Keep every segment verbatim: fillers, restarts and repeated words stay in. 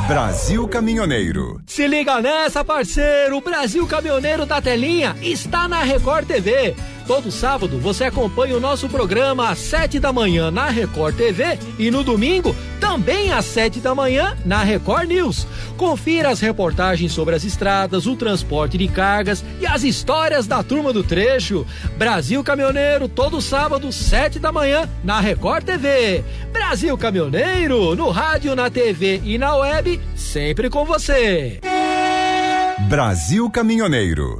Brasil Caminhoneiro. Se liga nessa, parceiro, o Brasil Caminhoneiro da Telinha está na Record T V. Todo sábado você acompanha o nosso programa às sete da manhã na Record T V e no domingo também às sete da manhã na Record News. Confira as reportagens sobre as estradas, o transporte de cargas e as histórias da turma do trecho. Brasil Caminhoneiro, todo sábado, sete da manhã na Record T V. Brasil Caminhoneiro, no rádio, na T V e na web, sempre com você. Brasil Caminhoneiro.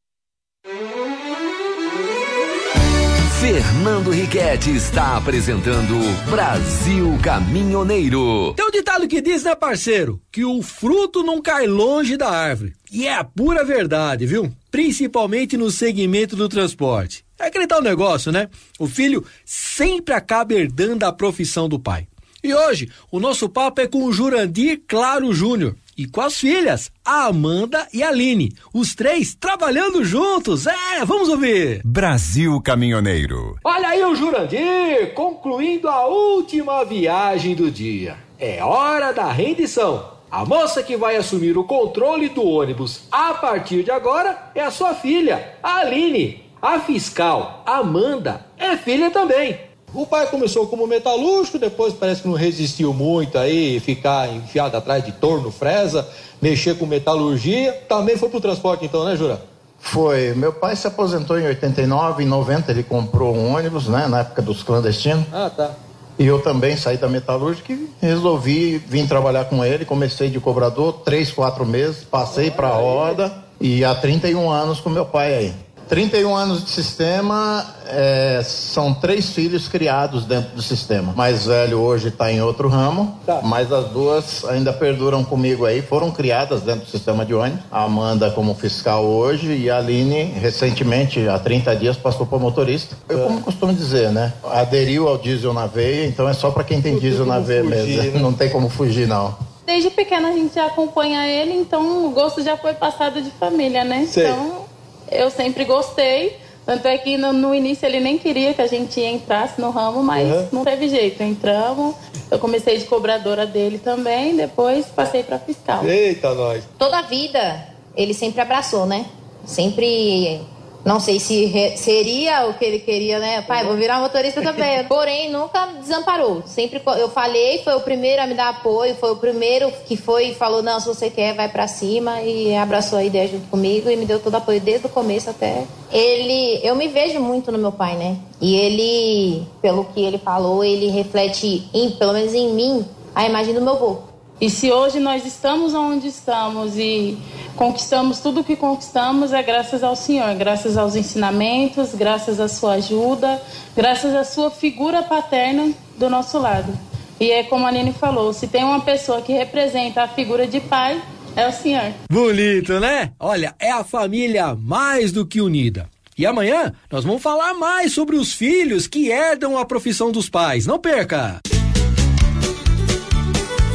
Fernando Riquetti está apresentando Brasil Caminhoneiro. Tem um ditado que diz, né, parceiro, que o fruto não cai longe da árvore. E é a pura verdade, viu? Principalmente no segmento do transporte. É aquele tal negócio, né? O filho sempre acaba herdando a profissão do pai. E hoje, o nosso papo é com o Jurandir Claro Júnior. E com as filhas, a Amanda e a Aline. Os três trabalhando juntos. É, vamos ouvir. Brasil Caminhoneiro. Olha aí o Jurandir, concluindo a última viagem do dia. É hora da rendição. A moça que vai assumir o controle do ônibus a partir de agora é a sua filha, a Aline. A fiscal, Amanda, é filha também. O pai começou como metalúrgico, depois parece que não resistiu muito aí, ficar enfiado atrás de torno, fresa, mexer com metalurgia. Também foi pro transporte então, né, Jura? Foi. Meu pai se aposentou em oitenta e nove, em noventa ele comprou um ônibus, né, na época dos clandestinos. Ah, tá. E eu também saí da metalúrgica e resolvi vir trabalhar com ele. Comecei de cobrador, três, quatro meses, passei pra roda e há trinta e um anos com meu pai aí. trinta e um anos de sistema, é, são três filhos criados dentro do sistema. O mais velho hoje está em outro ramo, tá. Mas as duas ainda perduram comigo aí, foram criadas dentro do sistema de ônibus. A Amanda como fiscal hoje e a Aline, recentemente, há trinta dias, passou para motorista. Eu, como costumo dizer, né? Aderiu ao diesel na veia, então é só para quem tem não diesel tem na veia fugir, mesmo. Né? Não tem como fugir, não. Desde pequena a gente já acompanha ele, então o gosto já foi passado de família, né? Sei. Então... eu sempre gostei, tanto é que no, no início ele nem queria que a gente entrasse no ramo, mas uhum. não teve jeito, entramos, eu comecei de cobradora dele também, depois passei para fiscal. Eita, nós! Toda a vida ele sempre abraçou, né? Sempre, não sei se re, seria o que ele queria, né? Pai, vou virar motorista também. Porém, nunca desamparou. Sempre eu falei, foi o primeiro a me dar apoio, foi o primeiro que foi e falou, não, se você quer, vai pra cima, e abraçou a ideia junto comigo e me deu todo o apoio desde o começo até. Ele, eu me vejo muito no meu pai, né? E ele, pelo que ele falou, ele reflete, em, pelo menos em mim, a imagem do meu avô. E se hoje nós estamos onde estamos e conquistamos tudo o que conquistamos, é graças ao Senhor, graças aos ensinamentos, graças à sua ajuda, graças à sua figura paterna do nosso lado. E é como a Aline falou, se tem uma pessoa que representa a figura de pai, é o Senhor. Bonito, né? Olha, é a família mais do que unida. E amanhã nós vamos falar mais sobre os filhos que herdam a profissão dos pais. Não perca!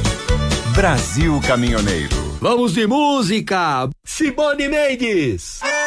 Brasil Caminhoneiro. Vamos de música! Simone Mendes!